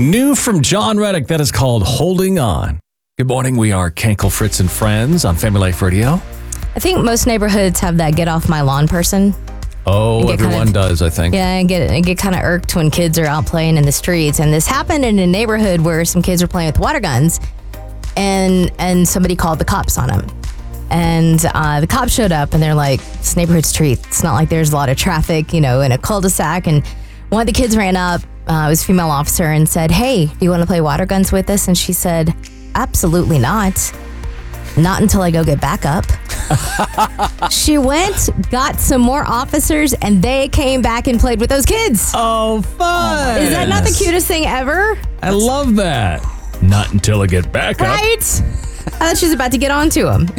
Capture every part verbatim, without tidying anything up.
New from John Reddick, that is called Holding On. Good morning, we are Kenkel, Fritz, and Friends on Family Life Radio. I think most neighborhoods have that get off my lawn person. Oh, everyone kinda, does, I think. Yeah, I get, I get kind of irked when kids are out playing in the streets. And this happened in a neighborhood where some kids were playing with water guns, and and somebody called the cops on them. And uh, the cops showed up, and they're like, this neighborhood street, it's not like there's a lot of traffic, you know, in a cul-de-sac. And one of the kids ran up, uh, it was a female officer, and said, hey, do you want to play water guns with us? And she said, absolutely not. Not until I go get backup. She went, got some more officers, and they came back and played with those kids. Oh, fun. Is that not the cutest thing ever? I love that. Not until I get back up. Right? I thought she was about to get on to him.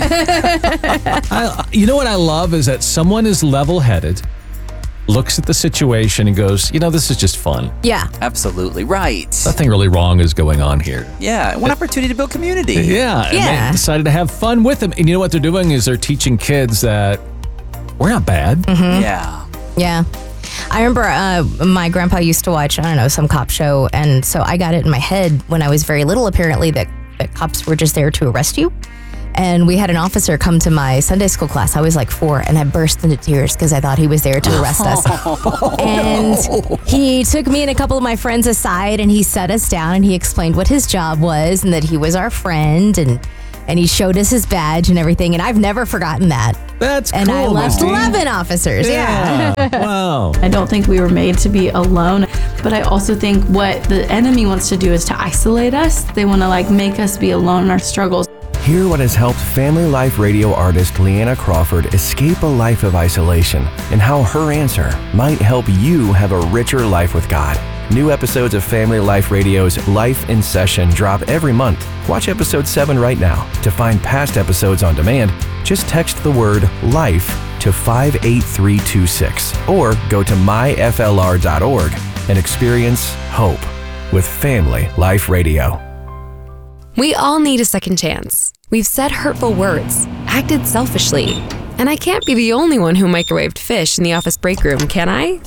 I, you know what I love is that someone is level-headed, looks at the situation and goes, you know, this is just fun. Yeah. Absolutely right. Nothing really wrong is going on here. Yeah, one opportunity to build community. Yeah, and Yeah. they decided to have fun with them. And you know what they're doing is they're teaching kids that we're not bad. Mm-hmm. Yeah. Yeah. I remember uh, my grandpa used to watch, I don't know, some cop show. And so I got it in my head when I was very little, apparently, that, that cops were just there to arrest you. And we had an officer come to my Sunday school class. I was like four, and I burst into tears because I thought he was there to arrest us. And he took me and a couple of my friends aside, and he sat us down, and he explained what his job was and that he was our friend, and and he showed us his badge and everything. And I've never forgotten that. That's and cool. I left Misty. eleven officers. Yeah. Yeah. Wow. I don't think we were made to be alone, but I also think what the enemy wants to do is to isolate us. They want to like make us be alone in our struggles. Hear what has helped Family Life Radio artist Leanna Crawford escape a life of isolation and how her answer might help you have a richer life with God. New episodes of Family Life Radio's Life in Session drop every month. Watch episode seven right now. To find past episodes on demand, just text the word LIFE to five eight three two six or go to my f l r dot org and experience hope with Family Life Radio. We all need a second chance. We've said hurtful words, acted selfishly, and I can't be the only one who microwaved fish in the office break room, can I?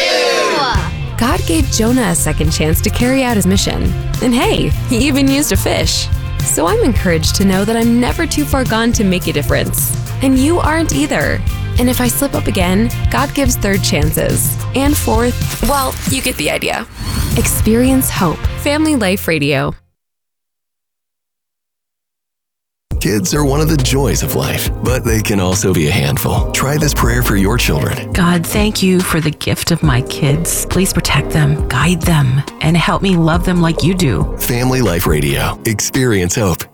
Ew! God gave Jonah a second chance to carry out his mission. And hey, he even used a fish. So I'm encouraged to know that I'm never too far gone to make a difference. And you aren't either. And if I slip up again, God gives third chances. And fourth, well, you get the idea. Experience hope. Family Life Radio. Kids are one of the joys of life, but they can also be a handful. Try this prayer for your children. God, thank you for the gift of my kids. Please protect them, guide them, and help me love them like you do. Family Life Radio. Experience hope.